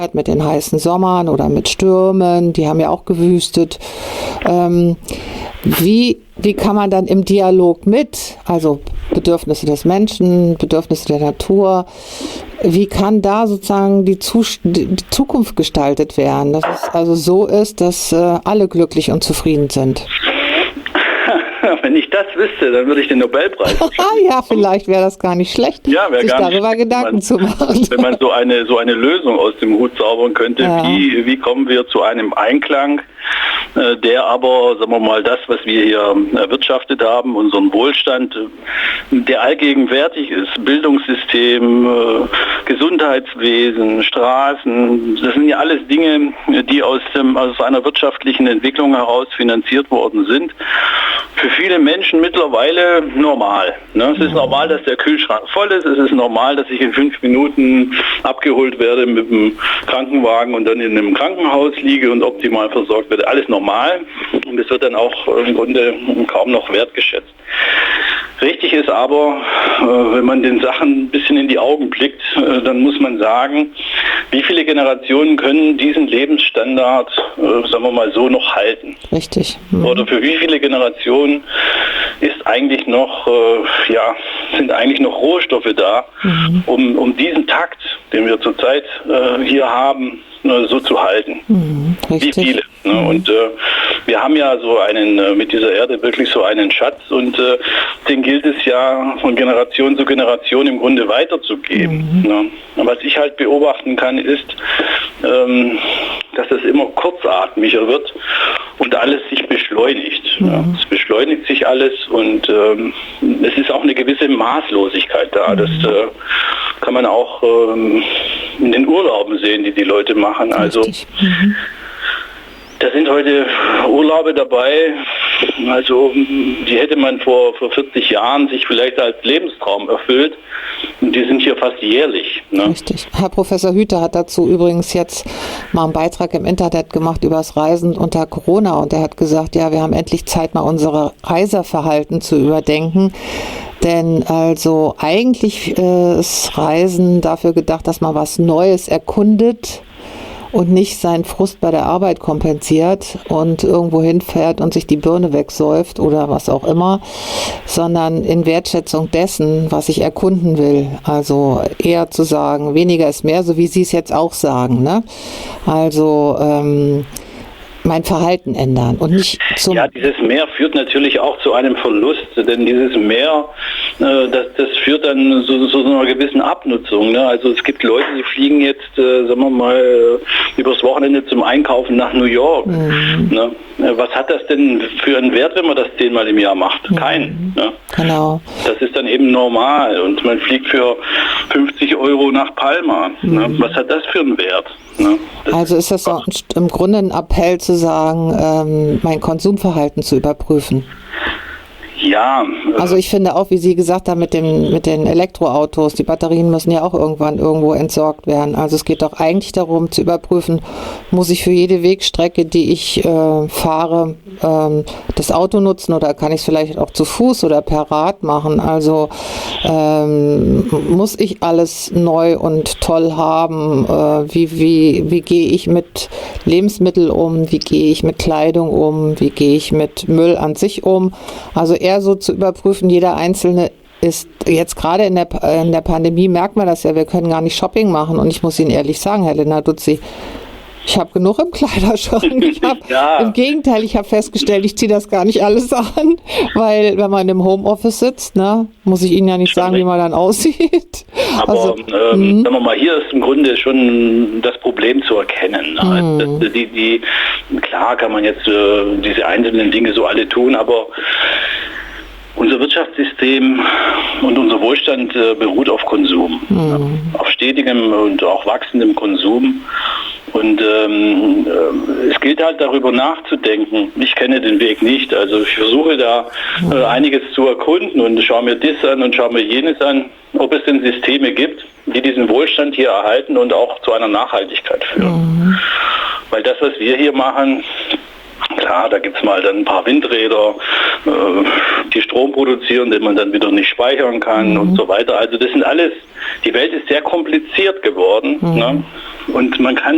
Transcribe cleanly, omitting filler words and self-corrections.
mit den heißen Sommern oder mit Stürmen, die haben ja auch gewüstet. Wie kann man dann im Dialog also Bedürfnisse des Menschen, Bedürfnisse der Natur, wie kann da sozusagen die Zukunft gestaltet werden, dass es also so ist, dass alle glücklich und zufrieden sind? Wenn ich das wüsste, dann würde ich den Nobelpreis Ja, vielleicht wäre das gar nicht schlecht, sich darüber Gedanken zu machen. Wenn man so eine Lösung aus dem Hut zaubern könnte, wie kommen wir zu einem Einklang, der aber, sagen wir mal, das, was wir hier erwirtschaftet haben, unseren Wohlstand, der allgegenwärtig ist, Bildungssystem, Gesundheitswesen, Straßen, das sind ja alles Dinge, die aus einer wirtschaftlichen Entwicklung heraus finanziert worden sind. Für viele Menschen mittlerweile normal. Ne? Es ist normal, dass der Kühlschrank voll ist. Es ist normal, dass ich in 5 Minuten abgeholt werde mit dem Krankenwagen und dann in einem Krankenhaus liege und optimal versorgt werde. Alles normal. Und es wird dann auch im Grunde kaum noch wertgeschätzt. Richtig ist aber, wenn man den Sachen ein bisschen in die Augen blickt, dann muss man sagen, wie viele Generationen können diesen Lebensstandard, sagen wir mal so, noch halten? Richtig. Oder für wie viele Generationen ist eigentlich noch, sind eigentlich noch Rohstoffe da, um diesen Takt, den wir zurzeit hier haben, so zu halten. Wie viele? Ne? Und wir haben ja so mit dieser Erde wirklich so einen Schatz und den gilt es ja von Generation zu Generation im Grunde weiterzugeben. Ne? Und was ich halt beobachten kann, ist, dass es immer kurzatmiger wird und alles sich beschleunigt. Ja. Es beschleunigt sich alles und es ist auch eine gewisse Maßlosigkeit da. Das kann man auch in den Urlauben sehen, die Leute machen. Also da sind heute Urlaube dabei, also die hätte man vor 40 Jahren sich vielleicht als Lebenstraum erfüllt und die sind hier fast jährlich. Ne? Richtig. Herr Professor Hüter hat dazu übrigens jetzt mal einen Beitrag im Internet gemacht über das Reisen unter Corona und er hat gesagt, ja, wir haben endlich Zeit, mal unsere Reiseverhalten zu überdenken. Denn also eigentlich ist Reisen dafür gedacht, dass man was Neues erkundet und nicht seinen Frust bei der Arbeit kompensiert und irgendwo hinfährt und sich die Birne wegsäuft oder was auch immer, sondern in Wertschätzung dessen, was ich erkunden will. Also eher zu sagen, weniger ist mehr, so wie Sie es jetzt auch sagen. Ne? Also mein Verhalten ändern und nicht zum... Ja, dieses Mehr führt natürlich auch zu einem Verlust, denn dieses Mehr, das führt dann zu einer gewissen Abnutzung. Ne? Also es gibt Leute, die fliegen jetzt, sagen wir mal, übers Wochenende zum Einkaufen nach New York. Ne? Was hat das denn für einen Wert, wenn man das 10-mal im Jahr macht? Keinen. Ne? Genau. Das ist dann eben normal und man fliegt für 50 € nach Palma. Ne? Was hat das für einen Wert? Ne? Also ist das so im Grunde ein Appell zu sagen, mein Konsumverhalten zu überprüfen? Ja. Also ich finde auch, wie Sie gesagt haben, mit den Elektroautos, die Batterien müssen ja auch irgendwann irgendwo entsorgt werden. Also es geht doch eigentlich darum zu überprüfen, muss ich für jede Wegstrecke, die ich fahre, das Auto nutzen oder kann ich es vielleicht auch zu Fuß oder per Rad machen? Also muss ich alles neu und toll haben? Wie gehe ich mit Lebensmitteln um? Wie gehe ich mit Kleidung um? Wie gehe ich mit Müll an sich um? Also eher so zu überprüfen, jeder Einzelne ist jetzt gerade in der Pandemie, merkt man das ja, wir können gar nicht Shopping machen und ich muss Ihnen ehrlich sagen, Herr Lenarduzzi, ich habe genug im Kleiderschrank. Im Gegenteil, ich habe festgestellt, ich ziehe das gar nicht alles an, weil wenn man im Homeoffice sitzt, ne, muss ich Ihnen ja nicht sagen, wie man dann aussieht. Aber also, sagen wir mal, hier ist im Grunde schon das Problem zu erkennen. Also klar kann man jetzt diese einzelnen Dinge so alle tun, aber unser Wirtschaftssystem und unser Wohlstand beruht auf Konsum, auf stetigem und auch wachsendem Konsum. Und es gilt halt darüber nachzudenken. Ich kenne den Weg nicht, also ich versuche da einiges zu erkunden und schaue mir das an und schaue mir jenes an, ob es denn Systeme gibt, die diesen Wohlstand hier erhalten und auch zu einer Nachhaltigkeit führen. Weil das, was wir hier machen, klar, da gibt es mal dann ein paar Windräder, die Strom produzieren, den man dann wieder nicht speichern kann und so weiter. Also das sind alles, die Welt ist sehr kompliziert geworden. Ne? Und man kann